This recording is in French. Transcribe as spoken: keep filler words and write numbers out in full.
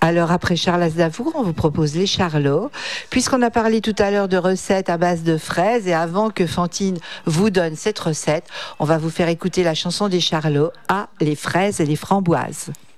Alors après Charles Aznavour, on vous propose les Charlots. Puisqu'on a parlé tout à l'heure de recettes à base de fraises, et avant que Fantine vous donne cette recette, on va vous faire écouter la chanson des Charlots, à les fraises et les framboises.